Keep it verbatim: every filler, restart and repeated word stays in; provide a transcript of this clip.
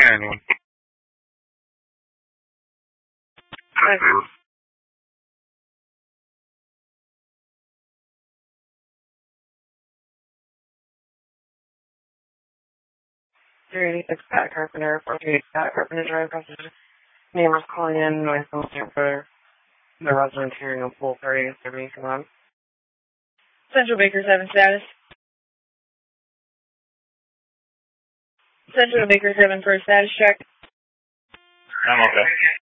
anyone. Thanks. three eighty-six Pat Carpenter, four two eight Pat Carpenter Drive, Passenger. Neighbors calling in with something for the resident hearing a pool party is their making on. Central Baker seven status. Central Baker seven for a status check. I'm okay.